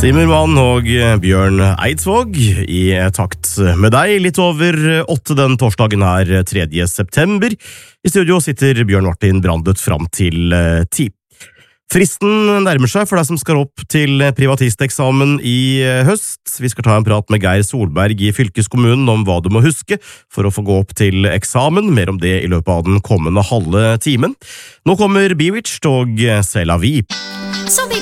Timmermann og Bjørn Eidsvåg i takt med deg, litt over 8 den torsdagen her, 3. september. I studio sitter Bjørn Martin Brandet fram til 10. Fristen nærmer seg for deg som skal opp til privatisteksamen i høst. Vi skal ta en prat med Geir Solberg i fylkeskommunen om hva du må huske for å få gå opp til eksamen. Mer om det i løpet av den kommende halve timen. Nå kommer Bewitched og C'est la vie. So